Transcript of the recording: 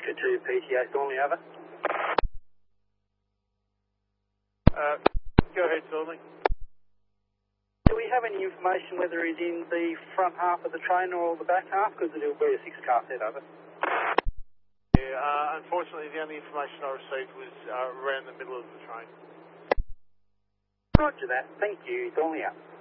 Oscar 2, PTA Thornley, over. Go ahead, Thornley. Do we have any information whether he's in the front half of the train or the back half? Because it'll be a 6-car set, over. Yeah, unfortunately, the only information I received was around the middle of the train. Roger that. Thank you. Thornley out.